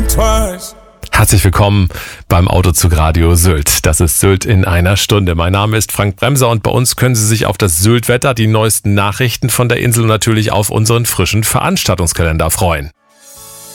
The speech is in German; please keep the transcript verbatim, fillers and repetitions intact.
twice. Herzlich willkommen beim Autozug Radio Sylt. Das ist Sylt in einer Stunde. Mein Name ist Frank Bremser und bei uns können Sie sich auf das Sylt-Wetter, die neuesten Nachrichten von der Insel und natürlich auf unseren frischen Veranstaltungskalender freuen.